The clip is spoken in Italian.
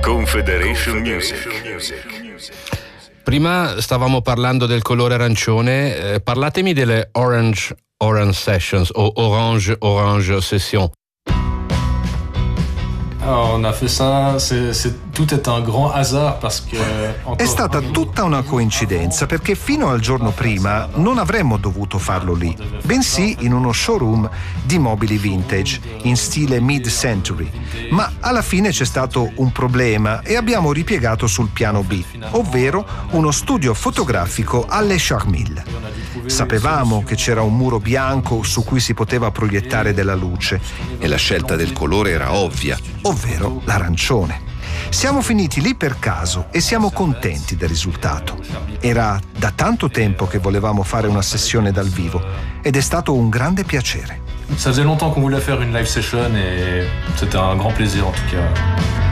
Confederation Music. Prima stavamo parlando del colore arancione, parlatemi delle Orange Sessions o Orange Session. On a fait ça, tout est un grand hasard parce que È stata tutta una coincidenza perché fino al giorno prima non avremmo dovuto farlo lì, bensì in uno showroom di mobili vintage in stile mid-century. Ma alla fine c'è stato un problema e abbiamo ripiegato sul piano B, ovvero uno studio fotografico alle Charmilles. Sapevamo che c'era un muro bianco su cui si poteva proiettare della luce E la scelta del colore era ovvia. ovvero l'arancione. Siamo finiti lì per caso e siamo contenti del risultato. Era da tanto tempo che volevamo fare una sessione dal vivo ed è stato un grande piacere. ça faisait longtemps qu'on voulait faire une live session et c'était un grand plaisir en tout cas.